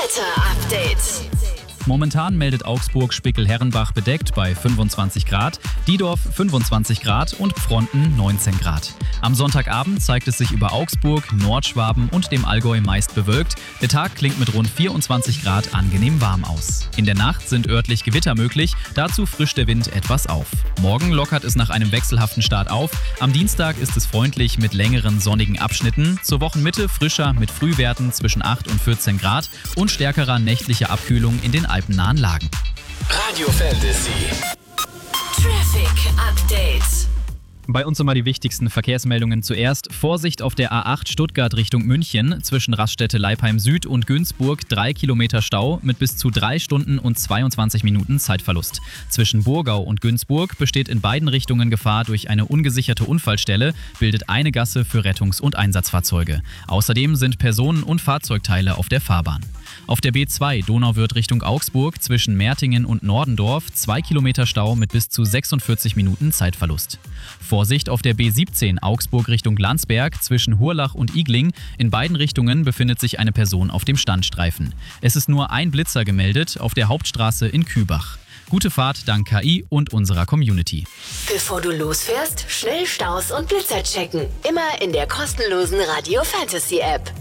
Wetter-Update. Momentan meldet Augsburg Spickel-Herrenbach bedeckt bei 25 Grad, Diedorf 25 Grad und Pfronten 19 Grad. Am Sonntagabend zeigt es sich über Augsburg, Nordschwaben und dem Allgäu meist bewölkt. Der Tag klingt mit rund 24 Grad angenehm warm aus. In der Nacht sind örtlich Gewitter möglich, dazu frischt der Wind etwas auf. Morgen lockert es nach einem wechselhaften Start auf. Am Dienstag ist es freundlich mit längeren sonnigen Abschnitten. Zur Wochenmitte frischer mit Frühwerten zwischen 8 und 14 Grad und stärkerer nächtlicher Abkühlung in den alpennahen Lagen. Radio Fantasy. Traffic Update. Bei uns nochmal die wichtigsten Verkehrsmeldungen zuerst. Vorsicht auf der A8 Stuttgart Richtung München. Zwischen Raststätte Leipheim Süd und Günzburg 3 Kilometer Stau mit bis zu 3 Stunden und 22 Minuten Zeitverlust. Zwischen Burgau und Günzburg besteht in beiden Richtungen Gefahr durch eine ungesicherte Unfallstelle, bildet eine Gasse für Rettungs- und Einsatzfahrzeuge. Außerdem sind Personen- und Fahrzeugteile auf der Fahrbahn. Auf der B2 Donauwörth Richtung Augsburg zwischen Mertingen und Nordendorf 2 Kilometer Stau mit bis zu 46 Minuten Zeitverlust. Vorsicht auf der B17 Augsburg Richtung Landsberg zwischen Hurlach und Igling. In beiden Richtungen befindet sich eine Person auf dem Standstreifen. Es ist nur ein Blitzer gemeldet auf der Hauptstraße in Kübach. Gute Fahrt dank KI und unserer Community. Bevor du losfährst, schnell Staus und Blitzer checken. Immer in der kostenlosen Radio Fantasy App.